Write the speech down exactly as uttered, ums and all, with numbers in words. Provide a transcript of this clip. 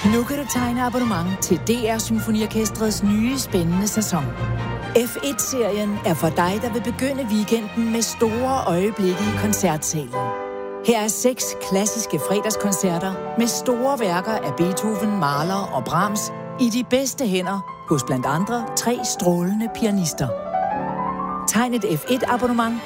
Nu kan du tegne abonnement til D R Symfoniorkestrets nye spændende sæson. F et-serien er for dig, der vil begynde weekenden med store øjeblikke i koncertsalen. Her er seks klassiske fredagskoncerter med store værker af Beethoven, Mahler og Brahms i de bedste hænder hos blandt andre tre strålende pianister. Tegn et F et-abonnement